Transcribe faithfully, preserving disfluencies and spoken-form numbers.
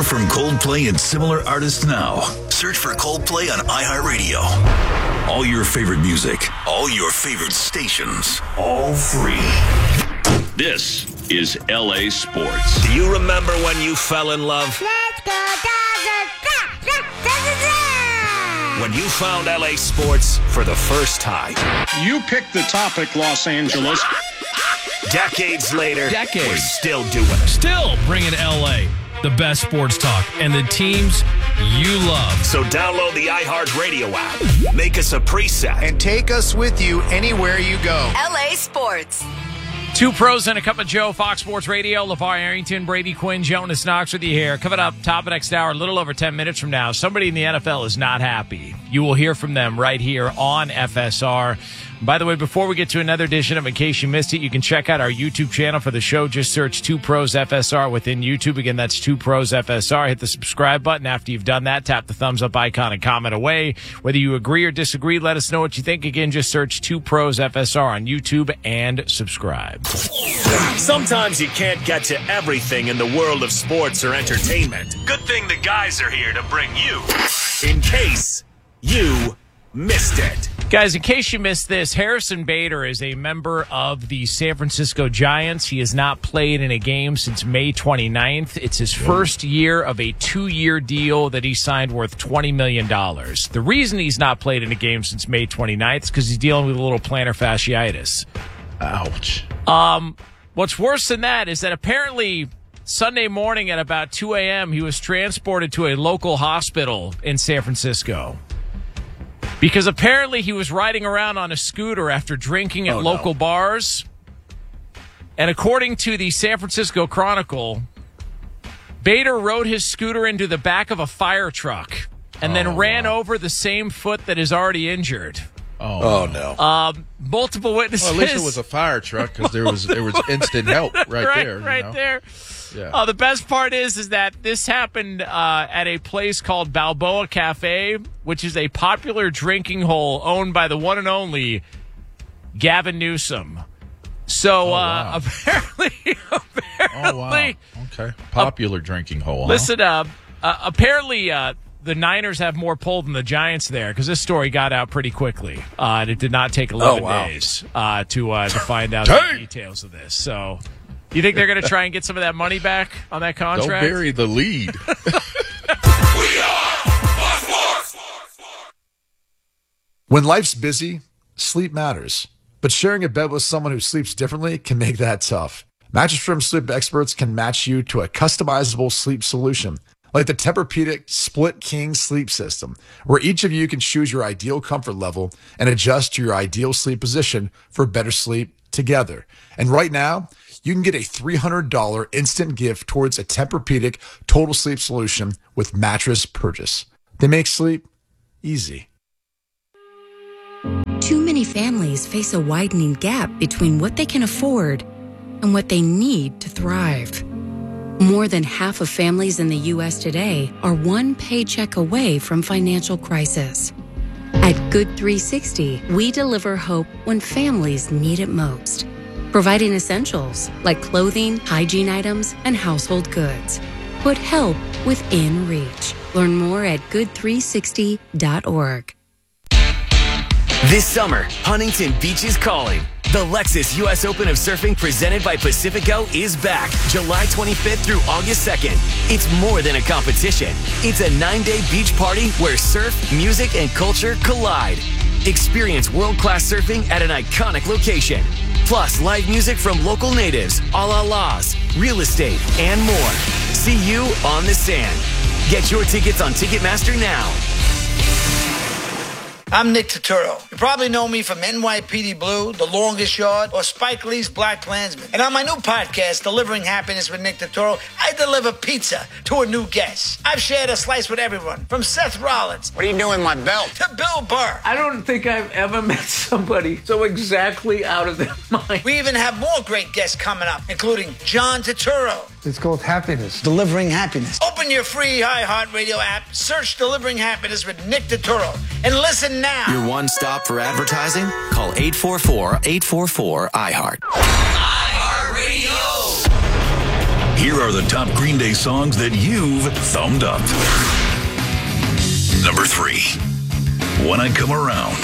More from Coldplay and similar artists now. Search for Coldplay on iHeartRadio. All your favorite music, all your favorite stations, all free. This is L A Sports. Do you remember when you fell in love? Let's go When you found L A Sports for the first time. You picked the topic, Los Angeles. Decades later, Decades. we're still doing it. Still bringing L A the best sports talk and the teams you love. So download the iHeartRadio app. Make us a preset. And take us with you anywhere you go. L A Sports. Two pros and a cup of Joe, Fox Sports Radio. LeVar Arrington, Brady Quinn, Jonas Knox with you here. Coming up, top of next hour, a little over ten minutes from now, somebody in the N F L is not happy. You will hear from them right here on F S R. By the way, before we get to another edition of In Case You Missed It, you can check out our YouTube channel for the show. Just search Two Pros F S R within YouTube. Again, that's Two Pros F S R. Hit the subscribe button. After you've done that, tap the thumbs up icon and comment away. Whether you agree or disagree, let us know what you think. Again, just search Two Pros F S R on YouTube and subscribe. Sometimes you can't get to everything in the world of sports or entertainment. Good thing the guys are here to bring you In Case You Missed It. Guys, in case you missed this, Harrison Bader is a member of the San Francisco Giants. He has not played in a game since May twenty-ninth. It's his first year of a two-year deal that he signed worth twenty million dollars. The reason he's not played in a game since May twenty-ninth is because he's dealing with a little plantar fasciitis. Ouch. Um, what's worse than that is that apparently Sunday morning at about two a.m., he was transported to a local hospital in San Francisco. Because apparently he was riding around on a scooter after drinking at oh, local no. bars. And according to the San Francisco Chronicle, Bader rode his scooter into the back of a fire truck and oh, then ran wow. over the same foot that is already injured. Oh, Oh, no. Um, multiple witnesses. Well, at least it was a fire truck because there was there was instant help right, right there. you Right know? there. Yeah. Uh, the best part is is that this happened uh, at a place called Balboa Cafe, which is a popular drinking hole owned by the one and only Gavin Newsom. So Oh, uh, wow. apparently, apparently, Oh, wow. Okay. Popular drinking hole. listen up. Uh, uh, apparently, uh, the Niners have more pull than the Giants there because this story got out pretty quickly, uh, and it did not take eleven Oh, wow. days uh, to uh, to find out the details of this. So. You think they're going to try and get some of that money back on that huh? contract? Don't bury the lead. When life's busy, sleep matters. But sharing a bed with someone who sleeps differently can make that tough. Mattress Firm sleep experts can match you to a customizable sleep solution, like the Tempur-Pedic Split King Sleep System, where each of you can choose your ideal comfort level and adjust to your ideal sleep position for better sleep together. And right now, you can get a three hundred dollars instant gift towards a Tempur-Pedic total sleep solution with mattress purchase. They make sleep easy. Too many families face a widening gap between what they can afford and what they need to thrive. More than half of families in the U S today are one paycheck away from financial crisis. At Good three sixty, we deliver hope when families need it most, providing essentials like clothing, hygiene items, and household goods. Put help within reach. Learn more at good three sixty dot org. This summer, Huntington Beach is calling. The Lexus U S Open of Surfing presented by Pacifico is back July twenty-fifth through August second. It's more than a competition. It's a nine-day beach party where surf, music, and culture collide. Experience world-class surfing at an iconic location. Plus, live music from local natives, Ala Laws, real estate, and more. See you on the sand. Get your tickets on Ticketmaster now. I'm Nick Turturro. You probably know me from N Y P D Blue, The Longest Yard, or Spike Lee's Black Klansman. And on my new podcast, Delivering Happiness with Nick Turturro, I deliver pizza to a new guest. I've shared a slice with everyone, from Seth Rollins. What are you doing with my belt? To Bill Burr. I don't think I've ever met somebody so exactly out of their mind. We even have more great guests coming up, including John Turturro. It's called Happiness. Delivering Happiness. Open your free iHeartRadio app, search Delivering Happiness with Nick Turturro, and listen now. Your one stop for advertising? Call eight four four, eight four four, I heart. iHeartRadio. Here are the top Green Day songs that you've thumbed up. Number three, When I Come Around.